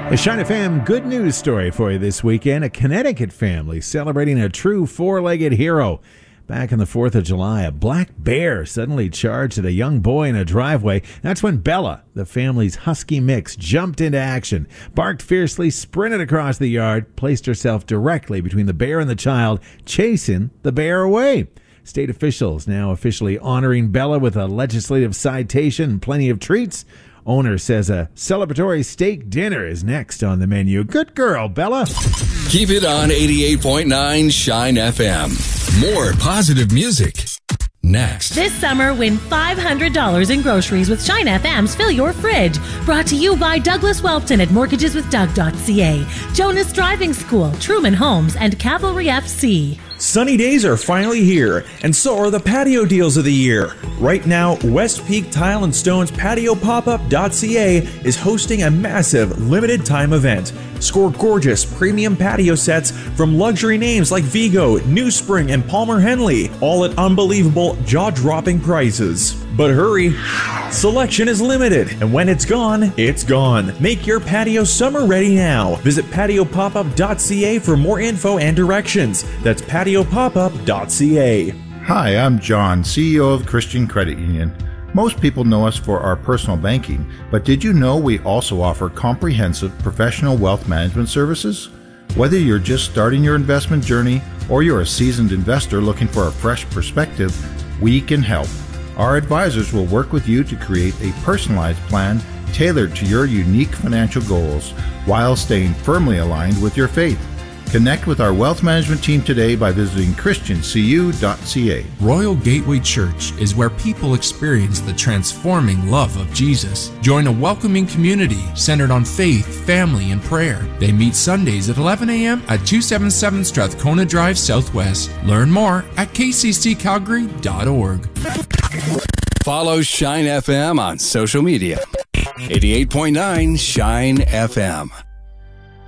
A Shine FM good news story for you this weekend. A Connecticut family celebrating a true four-legged hero. Back on the 4th of July, a black bear suddenly charged at a young boy in a driveway. That's when Bella, the family's husky mix, jumped into action, barked fiercely, sprinted across the yard, placed herself directly between the bear and the child, chasing the bear away. State officials now officially honoring Bella with a legislative citation and plenty of treats. Owner says a celebratory steak dinner is next on the menu. Good girl, Bella. Keep it on 88.9 Shine FM. More positive music. Next. This summer, win $500 in groceries with Shine FM's Fill Your Fridge. Brought to you by Douglas Welpton at mortgageswithdoug.ca, Jonas Driving School, Truman Homes, and Cavalry FC. Sunny days are finally here, and so are the patio deals of the year. Right now, West Peak Tile and Stone's PatioPopUp.ca is hosting a massive limited-time event. Score gorgeous premium patio sets from luxury names like Vigo, New Spring, and Palmer Henley, all at unbelievable, jaw-dropping prices. But hurry, selection is limited, and when it's gone, it's gone. Make your patio summer ready now. Visit PatioPopUp.ca for more info and directions. That's PatioPopUp.ca. Hi, I'm John, CEO of Christian Credit Union. Most people know us for our personal banking, but did you know we also offer comprehensive professional wealth management services? Whether you're just starting your investment journey or you're a seasoned investor looking for a fresh perspective, we can help. Our advisors will work with you to create a personalized plan tailored to your unique financial goals while staying firmly aligned with your faith. Connect with our wealth management team today by visiting christiancu.ca. Royal Gateway Church is where people experience the transforming love of Jesus. Join a welcoming community centered on faith, family, and prayer. They meet Sundays at 11 a.m. at 277 Strathcona Drive Southwest. Learn more at kccalgary.org. Follow Shine FM on social media. 88.9 Shine FM.